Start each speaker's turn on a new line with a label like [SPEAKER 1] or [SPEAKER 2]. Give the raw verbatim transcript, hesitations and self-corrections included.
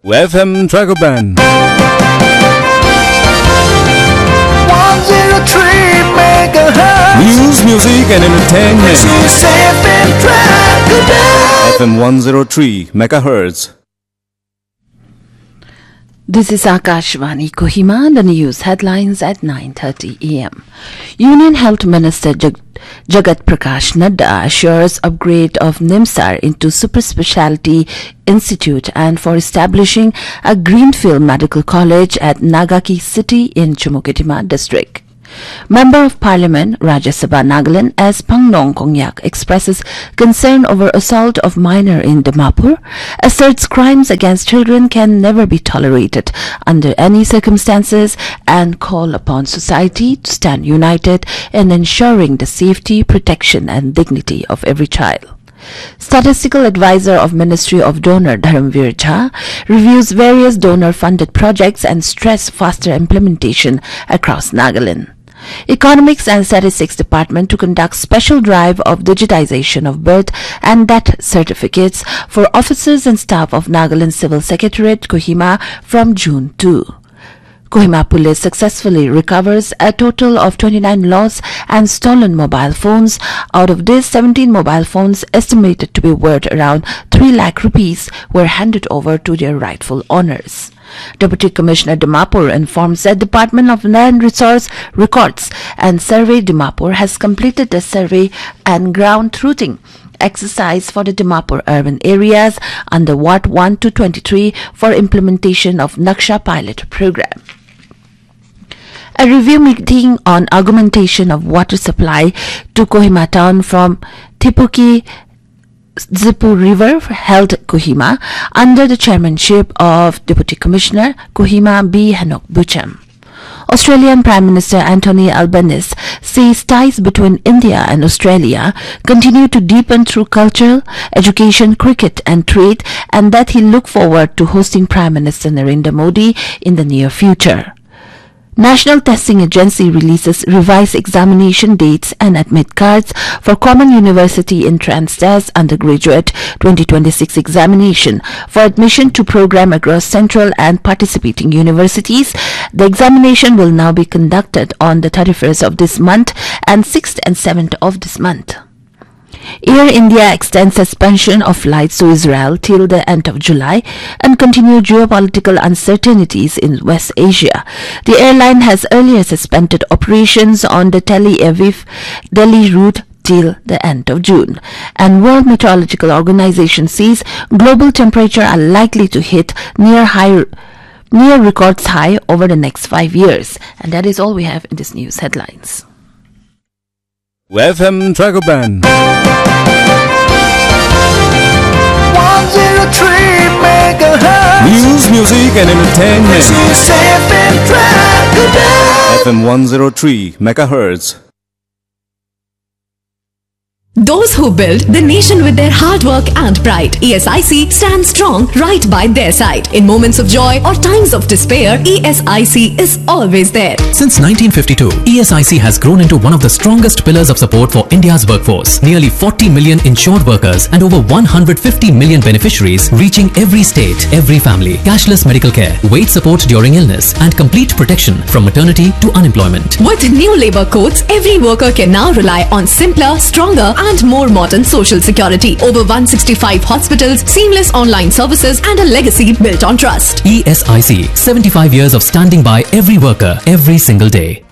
[SPEAKER 1] F M Tracker Band.
[SPEAKER 2] one oh three megahertz.
[SPEAKER 1] News, music and entertainment.
[SPEAKER 2] This is F M Tracker Band.
[SPEAKER 1] F M one oh three megahertz.
[SPEAKER 3] This is Akashvani Kohima, the news headlines at nine thirty a m Union Health Minister Jag- Jagat Prakash Nadda assures upgrade of NIMSAR into Super Speciality Institute and for establishing a Greenfield Medical College at Nagaki City in Chumukedima district. Member of Parliament Rajya Sabha Nagaland S. Pangnong Kongyak expresses concern over assault of minor in Dimapur, asserts crimes against children can never be tolerated under any circumstances and call upon society to stand united in ensuring the safety, protection and dignity of every child. Statistical Advisor of Ministry of Donor Dharamveer Jha reviews various donor-funded projects and stress faster implementation across Nagaland. Economics and Statistics Department to conduct special drive of digitization of birth and death certificates for officers and staff of Nagaland Civil Secretariat, Kohima from June second. Kohima Police successfully recovers a total of twenty-nine lost and stolen mobile phones. Out of this, seventeen mobile phones estimated to be worth around three lakh rupees were handed over to their rightful owners. Deputy Commissioner Dimapur informs that Department of Land Resource Records and Survey Dimapur has completed the survey and ground truthing exercise for the Dimapur urban areas under Ward one to twenty-three for implementation of Naksha pilot program. A review meeting on augmentation of water supply to Kohima town from Tipuki Zipu River held Kohima under the chairmanship of Deputy Commissioner Kohima B. Hanok Bucham. Australian Prime Minister Anthony Albanese says ties between India and Australia continue to deepen through culture, education, cricket and trade, and that he look forward to hosting Prime Minister Narendra Modi in the near future. National Testing Agency releases revised examination dates and admit cards for Common University Entrance Test Undergraduate twenty twenty-six examination for admission to program across central and participating universities. The examination will now be conducted on the thirty-first of this month and sixth and seventh of this month. Air India extends suspension of flights to Israel till the end of July and continue geopolitical uncertainties in West Asia. The airline has earlier suspended operations on the Tel Aviv-Delhi route till the end of June. And World Meteorological Organization says global temperature are likely to hit near high near records high over the next five years. And that is all we have in this news headlines.
[SPEAKER 1] F M Tracker Band.
[SPEAKER 2] one oh three megahertz.
[SPEAKER 1] News, music and entertainment.
[SPEAKER 2] This is F M Tracker Band.
[SPEAKER 1] F M one oh three megahertz.
[SPEAKER 4] Those who build the nation with their hard work and pride. E S I C stands strong right by their side. In moments of joy or times of despair, E S I C is always there.
[SPEAKER 5] Since nineteen fifty-two, E S I C has grown into one of the strongest pillars of support for India's workforce. Nearly forty million insured workers and over one hundred fifty million beneficiaries reaching every state, every family. Cashless medical care, wage support during illness and complete protection from maternity to unemployment.
[SPEAKER 4] With new labor codes, every worker can now rely on simpler, stronger and more modern social security. Over one hundred sixty-five hospitals, seamless online services and a legacy built on trust.
[SPEAKER 5] E S I C, seventy-five years of standing by every worker, every single day.